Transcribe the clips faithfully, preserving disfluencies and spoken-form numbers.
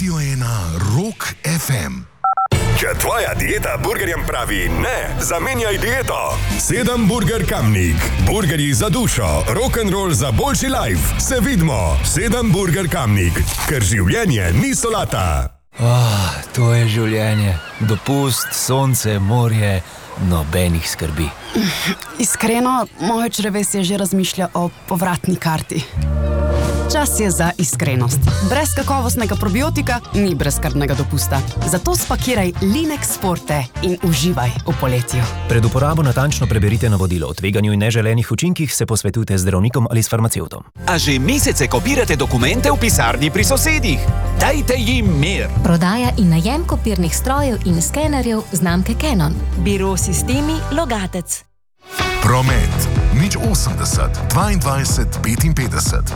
Radio ena Rock ef em. Če tvoja dieta burgerjem pravi ne, zamenjaj dieto. Sedem Burger Kamnik. Burgerji za dušo, rock'n'roll za boljši life. Se vidimo. Sedem Burger Kamnik. Ker življenje ni solata. Oh, to je življenje. Dopust, sonce, morje, nobenih skrbi. Iskreno, moje črevesje že razmišlja o povratni karti. Čas je za iskrenost. Brez kakovostnega probiotika ni brezskrbnega dopusta. Zato spakiraj Linex Forte in uživaj v poletju. Pred uporabo natančno preberite navodilo o tveganju in neželenih učinkih, se posvetujte z zdravnikom ali s farmacevtom. A že mesece kopirate dokumente v pisarni pri sosedih? Dajte jim mir! Prodaja in najem kopirnih strojev in skenerjev znamke Canon. Biro Sistemi Logatec. Promet. Nič osemdeset, dvaindvajset, petinpetdeset.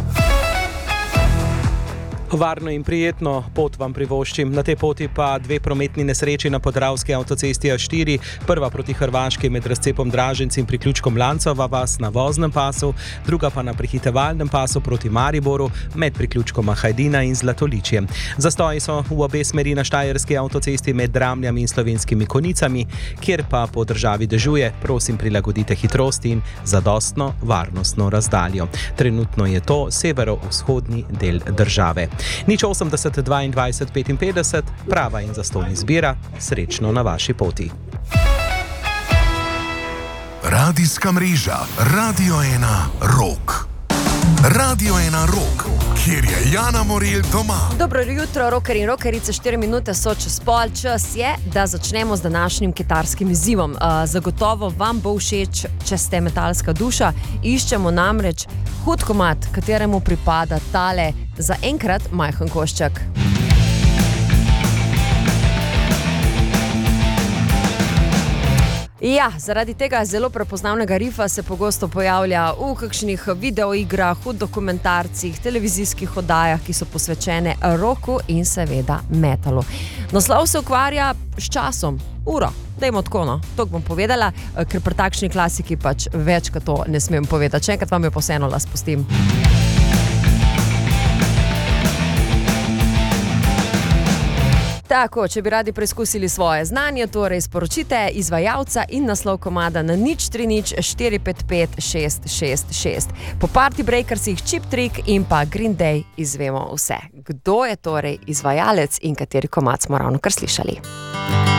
Varno in prijetno pot vam privoščim. Na tej poti pa dve prometni nesreči na podravski avtocesti A štiri. Prva proti Hrvaški med razcepom Draženci in priključkom Lancova vas na voznem pasu, druga pa na prehitevalnem pasu proti Mariboru med priključkoma Hajdina in Zlatoličjem. Zastoji so v obe smeri na Štajerski avtocesti med Dramljami in Slovenskimi Konicami, kjer pa po državi dežuje. Prosim, prilagodite hitrosti in zadostno varnostno razdaljo. Trenutno je to severovzhodni del države. Nič osemdeset, dvaindvajset, petinpetdeset, prava in zastonj izbira. Srečno na vaši poti. Radijska mreža Radio ena Rock. Radio ena Rock, kjer je Jana Morelj doma. Dobro jutro, roker in rokerice, štiri minute so čez pol. Čas je, da začnemo z današnjim kitarskim izzivom. Uh, zagotovo vam bo všeč, če ste metalska duša. Iščemo namreč hud komad, kateremu pripada tale za enkrat majhen košček. Ja, zaradi tega zelo prepoznavnega rifa se pogosto pojavlja v kakšnih videoigrah, v dokumentarcih, televizijskih oddajah, ki so posvečene roku in seveda metalu. Naslov se ukvarja s časom, uro. Dajmo tako, no, to bom povedala, ker pri takšni klasiki pač več kot to ne smem povedati. Še enkrat vam jo posebno las pustim. Tako, če bi radi preizkusili svoje znanje, torej sporočite izvajalca in naslov komada na nič tri nič štiri pet pet šest šest šest. Po Party Breakersih, Cheap Trick in pa Green Day izvemo vse. Kdo je torej izvajalec in kateri komad smo ravno kar slišali?